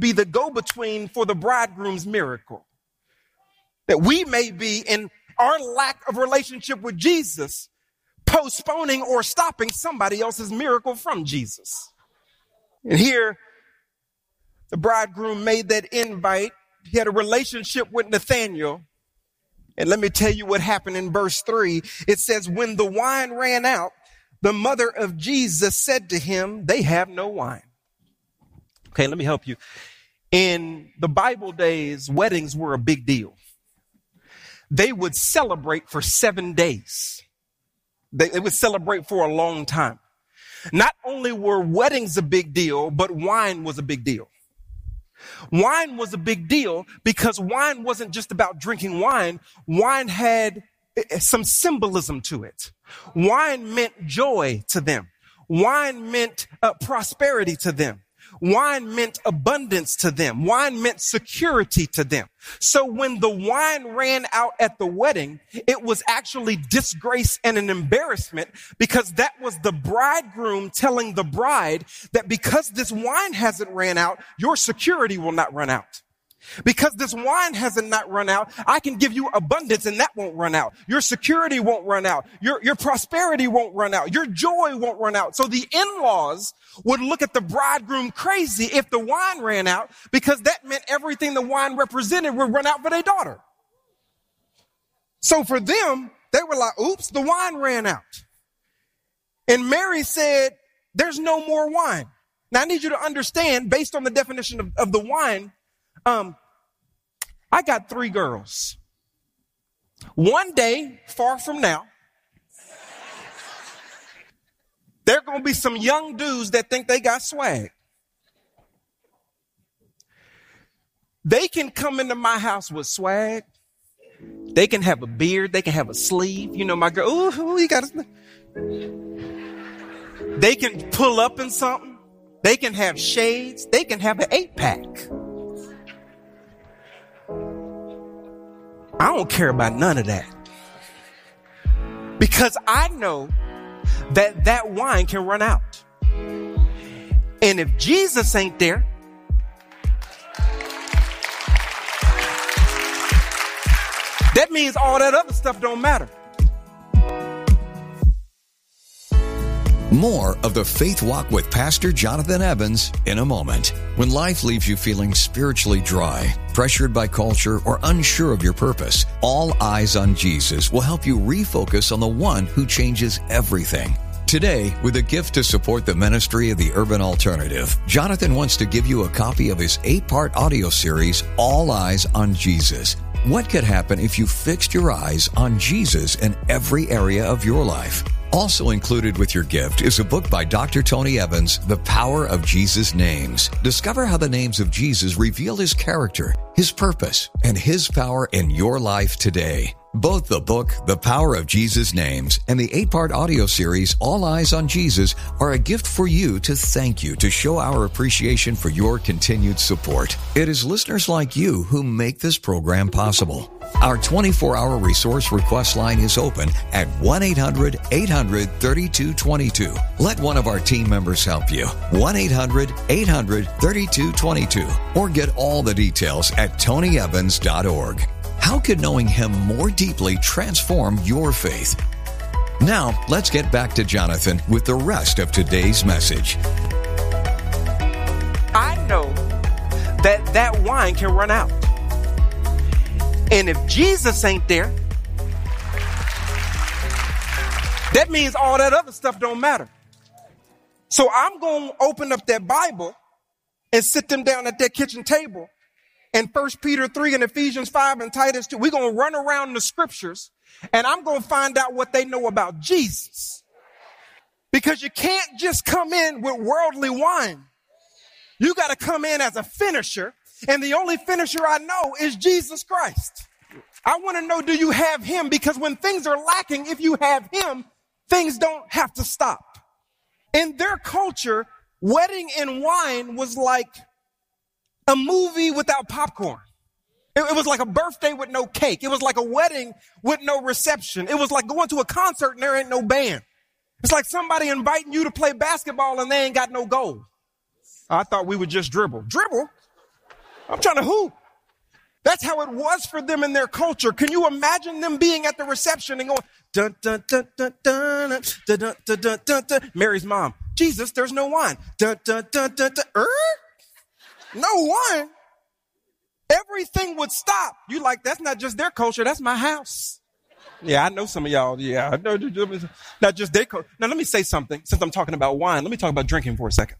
be the go-between for the bridegroom's miracle. That we may be, in our lack of relationship with Jesus, postponing or stopping somebody else's miracle from Jesus. And here, the bridegroom made that invite. He had a relationship with Nathanael. And let me tell you what happened in verse 3. It says, when the wine ran out, the mother of Jesus said to him, they have no wine. Okay, let me help you. In the Bible days, weddings were a big deal. They would celebrate for 7 days. They would celebrate for a long time. Not only were weddings a big deal, but wine was a big deal. Wine was a big deal because wine wasn't just about drinking wine. Wine had some symbolism to it. Wine meant joy to them. Wine meant prosperity to them. Wine meant abundance to them. Wine meant security to them. So when the wine ran out at the wedding, it was actually disgrace and an embarrassment, because that was the bridegroom telling the bride that because this wine hasn't ran out, your security will not run out. Because this wine hasn't not run out, I can give you abundance and that won't run out. Your security won't run out. Your prosperity won't run out. Your joy won't run out. So the in-laws would look at the bridegroom crazy if the wine ran out, because that meant everything the wine represented would run out for their daughter. So for them, they were like, oops, the wine ran out. And Mary said, there's no more wine. Now I need you to understand, based on the definition of the wine, I got 3 girls. One day, far from now, there are going to be some young dudes that think they got swag. They can come into my house with swag. They can have a beard. They can have a sleeve. You know, my girl, ooh, you got a... They can pull up in something. They can have shades. They can have an 8-pack. I don't care about none of that, because I know that that wine can run out. And if Jesus ain't there, that means all that other stuff don't matter. More of the Faith Walk with Pastor Jonathan Evans in a moment. When life leaves you feeling spiritually dry, pressured by culture, or unsure of your purpose, All Eyes on Jesus will help you refocus on the one who changes everything. Today, with a gift to support the ministry of the Urban Alternative, Jonathan wants to give you a copy of his 8-part audio series, All Eyes on Jesus. What could happen if you fixed your eyes on Jesus in every area of your life? Also included with your gift is a book by Dr. Tony Evans, The Power of Jesus' Names. Discover how the names of Jesus reveal his character, his purpose, and his power in your life today. Both the book, The Power of Jesus' Names, and the 8-part audio series, All Eyes on Jesus, are a gift for you to thank you, to show our appreciation for your continued support. It is listeners like you who make this program possible. Our 24-hour resource request line is open at 1-800-800-3222. Let one of our team members help you. 1-800-800-3222. Or get all the details at tonyevans.org. How could knowing him more deeply transform your faith? Now, let's get back to Jonathan with the rest of today's message. I know that that wine can run out. And if Jesus ain't there, that means all that other stuff don't matter. So I'm going to open up that Bible and sit them down at that kitchen table. And 1 Peter 3 and Ephesians 5 and Titus 2, we're going to run around the scriptures and I'm going to find out what they know about Jesus. Because you can't just come in with worldly wine. You got to come in as a finisher. And the only finisher I know is Jesus Christ. I want to know, do you have him? Because when things are lacking, if you have him, things don't have to stop. In their culture, wedding and wine was like a movie without popcorn. It was like a birthday with no cake. It was like a wedding with no reception. It was like going to a concert and there ain't no band. It's like somebody inviting you to play basketball and they ain't got no goal. I thought we would just dribble. Dribble? I'm trying to hoop. That's how it was for them in their culture. Can you imagine them being at the reception and going, dun, dun, dun, dun, dun, dun, dun, dun, dun, dun, dun. Mary's mom, Jesus, there's no wine. Dun, dun, dun, dun, dun. No wine? Everything would stop. You like, that's not just their culture, that's my house. Yeah, I know some of y'all. Yeah, I know. Not just their culture. Now, let me say something. Since I'm talking about wine, let me talk about drinking for a second.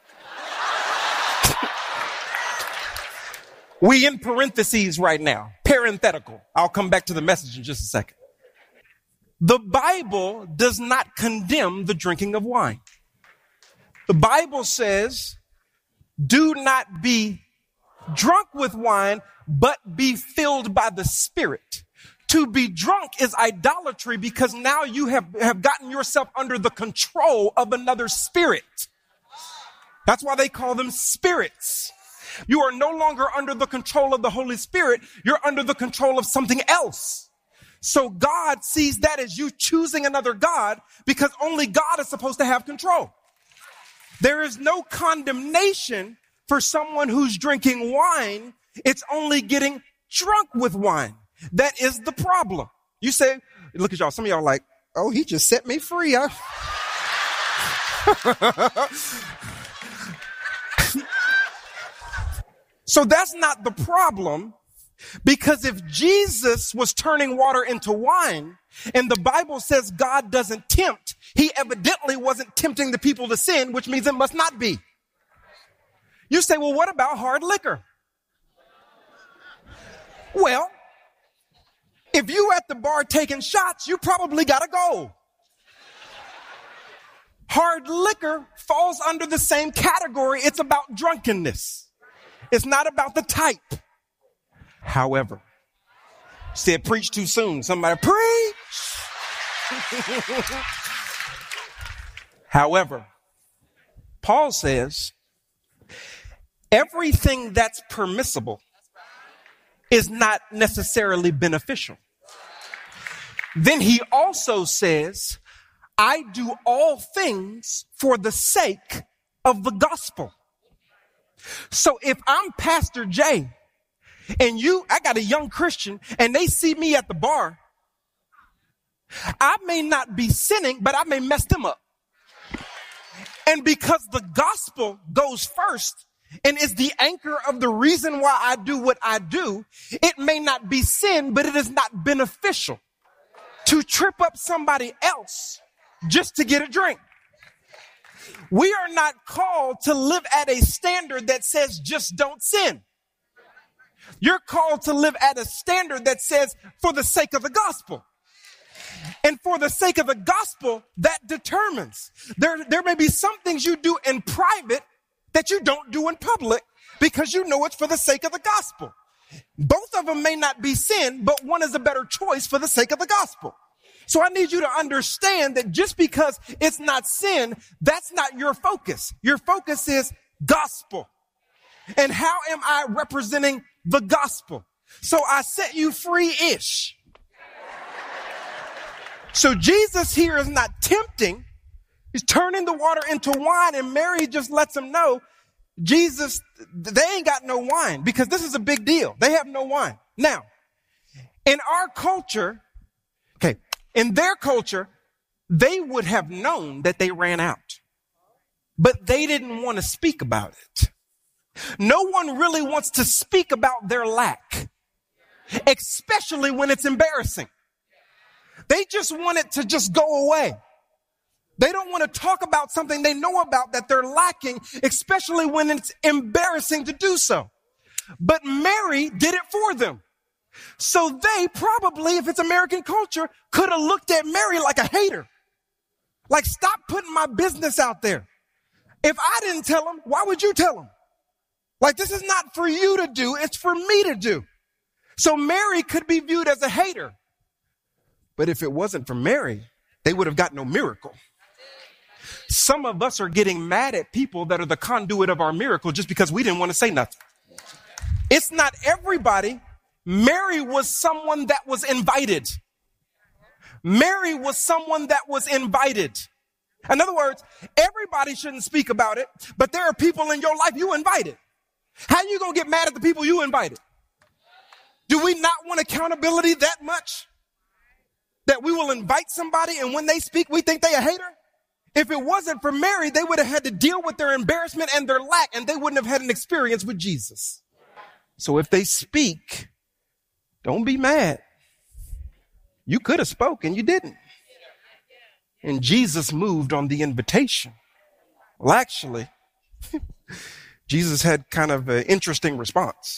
We in parentheses right now. Parenthetical. I'll come back to the message in just a second. The Bible does not condemn the drinking of wine. The Bible says, do not be drunk with wine, but be filled by the Spirit. To be drunk is idolatry because now you have gotten yourself under the control of another spirit. That's why they call them spirits. You are no longer under the control of the Holy Spirit. You're under the control of something else. So God sees that as you choosing another God because only God is supposed to have control. There is no condemnation for someone who's drinking wine. It's only getting drunk with wine. That is the problem. You say, look at y'all. Some of y'all are like, oh, he just set me free. So that's not the problem, because if Jesus was turning water into wine and the Bible says God doesn't tempt, he evidently wasn't tempting the people to sin, which means it must not be. You say, well, what about hard liquor? Well, if you at the bar taking shots, you probably got to go. Hard liquor falls under the same category. It's about drunkenness. It's not about the type. However, said preach too soon. Somebody preach. However, Paul says everything that's permissible is not necessarily beneficial. Then he also says, I do all things for the sake of the gospel. So if I'm Pastor Jay and I got a young Christian and they see me at the bar, I may not be sinning, but I may mess them up. And because the gospel goes first and is the anchor of the reason why I do what I do, it may not be sin, but it is not beneficial to trip up somebody else just to get a drink. We are not called to live at a standard that says just don't sin. You're called to live at a standard that says for the sake of the gospel. And for the sake of the gospel, that determines. There may be some things you do in private that you don't do in public because you know it's for the sake of the gospel. Both of them may not be sin, but one is a better choice for the sake of the gospel. So I need you to understand that just because it's not sin, that's not your focus. Your focus is gospel. And how am I representing the gospel? So I set you free-ish. So Jesus here is not tempting. He's turning the water into wine, and Mary just lets him know, Jesus, they ain't got no wine because this is a big deal. They have no wine. Now, in our culture, in their culture, they would have known that they ran out, but they didn't want to speak about it. No one really wants to speak about their lack, especially when it's embarrassing. They just want it to just go away. They don't want to talk about something they know about that they're lacking, especially when it's embarrassing to do so. But Mary did it for them. So they probably, if it's American culture, could have looked at Mary like a hater. Like, stop putting my business out there. If I didn't tell him, why would you tell him? Like, this is not for you to do. It's for me to do. So Mary could be viewed as a hater. But if it wasn't for Mary, they would have got no miracle. Some of us are getting mad at people that are the conduit of our miracle just because we didn't want to say nothing. It's not everybody. Mary was someone that was invited. Mary was someone that was invited. In other words, everybody shouldn't speak about it, but there are people in your life you invited. How you going to get mad at the people you invited? Do we not want accountability that much? That we will invite somebody and when they speak, we think they a hater? If it wasn't for Mary, they would have had to deal with their embarrassment and their lack, and they wouldn't have had an experience with Jesus. So if they speak, don't be mad. You could have spoken, you didn't. And Jesus moved on the invitation. Well, actually, Jesus had kind of an interesting response.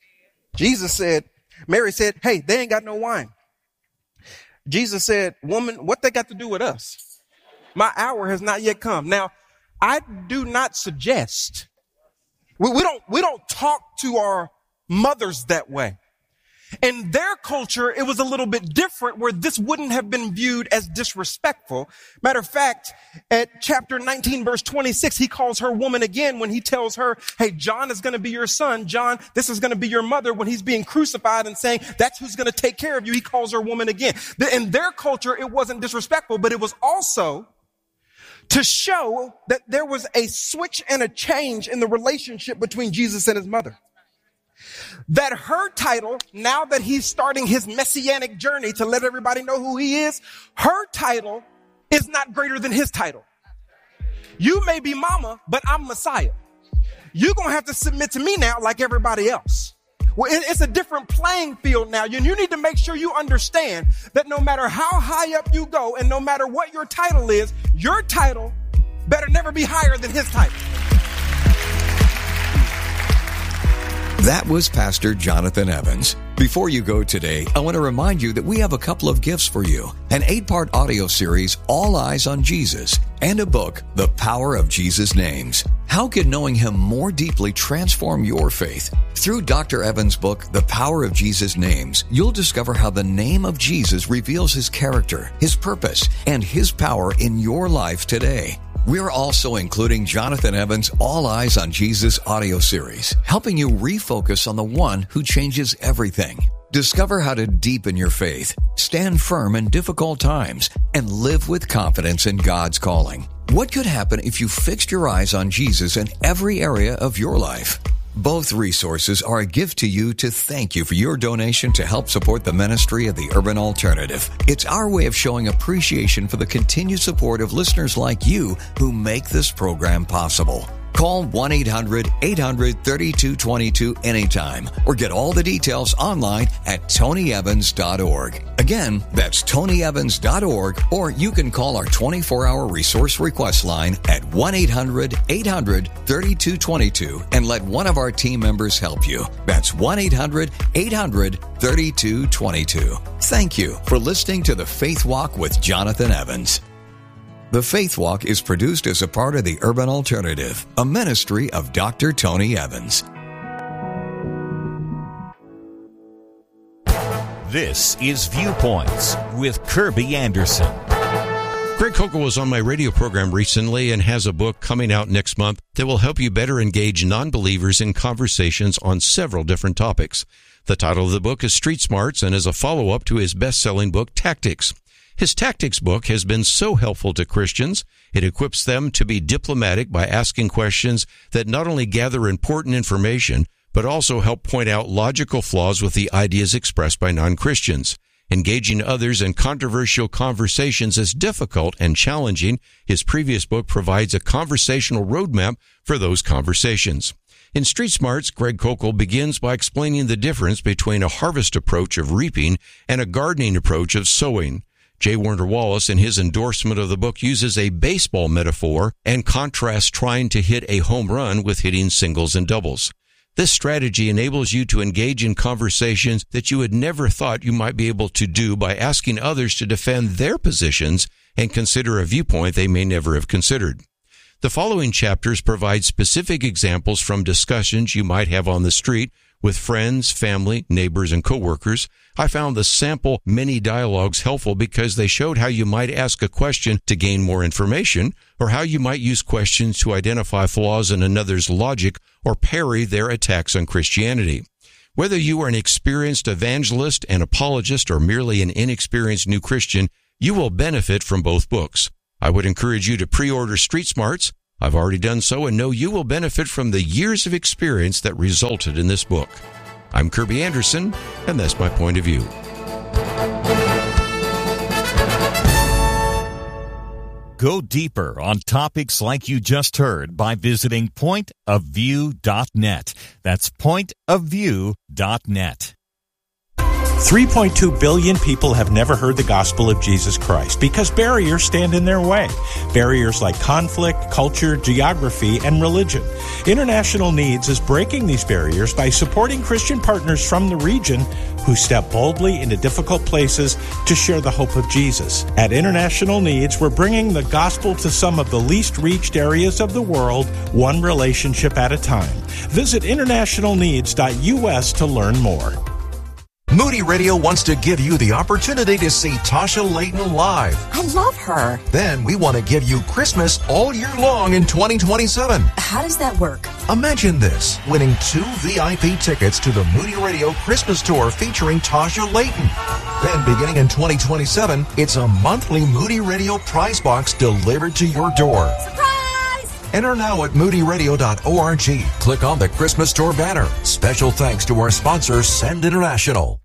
Mary said, hey, they ain't got no wine. Jesus said, woman, what they got to do with us? My hour has not yet come. Now, I do not suggest, we don't talk to our mothers that way. In their culture, it was a little bit different where this wouldn't have been viewed as disrespectful. Matter of fact, at chapter 19, verse 26, he calls her woman again when he tells her, hey, John is going to be your son. John, this is going to be your mother. When he's being crucified and saying, that's who's going to take care of you, he calls her woman again. In their culture, it wasn't disrespectful, but it was also to show that there was a switch and a change in the relationship between Jesus and his mother. That her title, now that he's starting his messianic journey to let everybody know who he is, her title is not greater than his title. You may be mama, but I'm Messiah. You're going to have to submit to me now like everybody else. Well, it's a different playing field now. You need to make sure you understand that no matter how high up you go and no matter what your title is, your title better never be higher than his title. That was Pastor Jonathan Evans. Before you go today, I want to remind you that we have a couple of gifts for you. An 8-part audio series, All Eyes on Jesus, and a book, The Power of Jesus' Names. How can knowing him more deeply transform your faith? Through Dr. Evans' book, The Power of Jesus' Names, you'll discover how the name of Jesus reveals his character, his purpose, and his power in your life today. We're also including Jonathan Evans' All Eyes on Jesus audio series, helping you refocus on the one who changes everything. Discover how to deepen your faith, stand firm in difficult times, and live with confidence in God's calling. What could happen if you fixed your eyes on Jesus in every area of your life? Both resources are a gift to you to thank you for your donation to help support the ministry of the Urban Alternative. It's our way of showing appreciation for the continued support of listeners like you who make this program possible. Call 1-800-800-3222 anytime or get all the details online at tonyevans.org. Again, that's tonyevans.org, or you can call our 24-hour resource request line at 1-800-800-3222 and let one of our team members help you. That's 1-800-800-3222. Thank you for listening to The Faith Walk with Jonathan Evans. The Faith Walk is produced as a part of the Urban Alternative, a ministry of Dr. Tony Evans. This is Viewpoints with Kirby Anderson. Greg Koukl was on my radio program recently and has a book coming out next month that will help you better engage non-believers in conversations on several different topics. The title of the book is Street Smarts and is a follow-up to his best-selling book, Tactics. His Tactics book has been so helpful to Christians. It equips them to be diplomatic by asking questions that not only gather important information, but also help point out logical flaws with the ideas expressed by non-Christians. Engaging others in controversial conversations is difficult and challenging. His previous book provides a conversational roadmap for those conversations. In Street Smarts, Greg Koukl begins by explaining the difference between a harvest approach of reaping and a gardening approach of sowing. J. Warner Wallace, in his endorsement of the book, uses a baseball metaphor and contrasts trying to hit a home run with hitting singles and doubles. This strategy enables you to engage in conversations that you had never thought you might be able to do by asking others to defend their positions and consider a viewpoint they may never have considered. The following chapters provide specific examples from discussions you might have on the street with friends, family, neighbors, and coworkers. I found the sample mini dialogues helpful because they showed how you might ask a question to gain more information, or how you might use questions to identify flaws in another's logic or parry their attacks on Christianity. Whether you are an experienced evangelist, an apologist, or merely an inexperienced new Christian, you will benefit from both books. I would encourage you to pre-order Street Smarts. I've already done so and know you will benefit from the years of experience that resulted in this book. I'm Kirby Anderson, and that's my point of view. Go deeper on topics like you just heard by visiting pointofview.net. That's pointofview.net. 3.2 billion people have never heard the gospel of Jesus Christ because barriers stand in their way. Barriers like conflict, culture, geography, and religion. International Needs is breaking these barriers by supporting Christian partners from the region who step boldly into difficult places to share the hope of Jesus. At International Needs, we're bringing the gospel to some of the least reached areas of the world, one relationship at a time. Visit internationalneeds.us to learn more. Moody Radio wants to give you the opportunity to see Tasha Layton live. I love her. Then we want to give you Christmas all year long in 2027. How does that work? Imagine this, winning 2 VIP tickets to the Moody Radio Christmas Tour featuring Tasha Layton. Then beginning in 2027, it's a monthly Moody Radio prize box delivered to your door. Surprise! Enter now at moodyradio.org. Click on the Christmas Tour banner. Special thanks to our sponsor, Send International.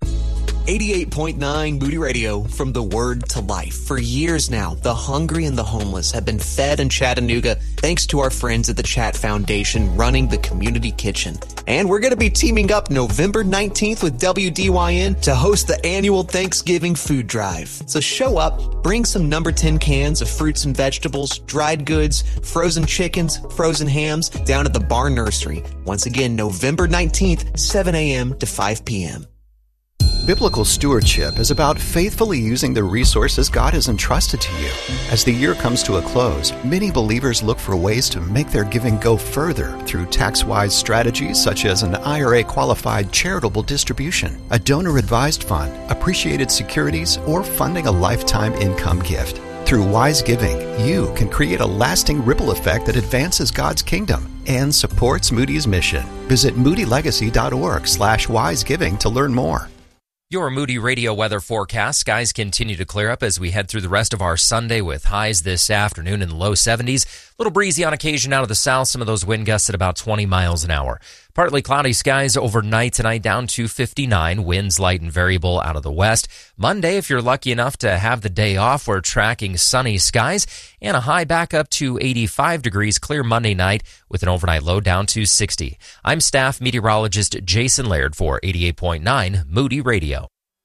88.9 Moody Radio, from the word to life. For years now, the hungry and the homeless have been fed in Chattanooga thanks to our friends at the Chat Foundation running the community kitchen. And we're going to be teaming up November 19th with WDYN to host the annual Thanksgiving food drive. So show up, bring some number 10 cans of fruits and vegetables, dried goods, frozen chickens, frozen hams down at the Barn Nursery. Once again, November 19th, 7 a.m. to 5 p.m. Biblical stewardship is about faithfully using the resources God has entrusted to you. As the year comes to a close, many believers look for ways to make their giving go further through tax-wise strategies such as an IRA-qualified charitable distribution, a donor-advised fund, appreciated securities, or funding a lifetime income gift. Through wise giving, you can create a lasting ripple effect that advances God's kingdom and supports Moody's mission. Visit moodylegacy.org/wisegiving to learn more. Your Moody Radio weather forecast. Skies continue to clear up as we head through the rest of our Sunday with highs this afternoon in the low 70s. A little breezy on occasion out of the south. Some of those wind gusts at about 20 miles an hour. Partly cloudy skies overnight tonight down to 59. Winds light and variable out of the west. Monday, if you're lucky enough to have the day off, we're tracking sunny skies and a high back up to 85 degrees clear Monday night with an overnight low down to 60. I'm staff meteorologist Jason Laird for 88.9 Moody Radio.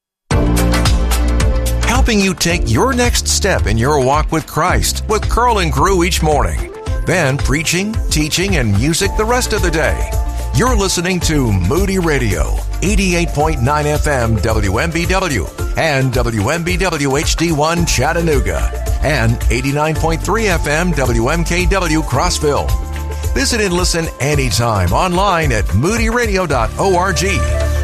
Helping you take your next step in your walk with Christ with Curl and Crew each morning. Then preaching, teaching, and music the rest of the day. You're listening to Moody Radio, 88.9 FM WMBW and WMBW HD1 Chattanooga and 89.3 FM WMKW Crossville. Visit and listen anytime online at moodyradio.org.